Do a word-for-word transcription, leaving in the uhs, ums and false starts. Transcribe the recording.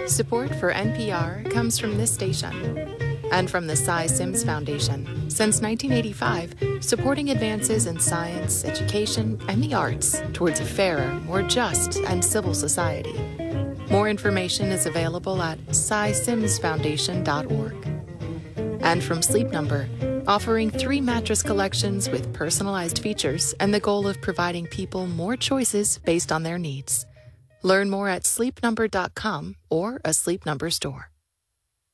Support for N P R comes from this station and from the Cy Sims Foundation, since nineteen eighty-five, supporting advances in science, education, and the arts towards a fairer, more just, and civil society. More information is available at cy sims foundation dot org. And from Sleep Number, offering three mattress collections with personalized features and the goal of providing people more choices based on their needs. Learn more at sleep number dot com or a Sleep Number store.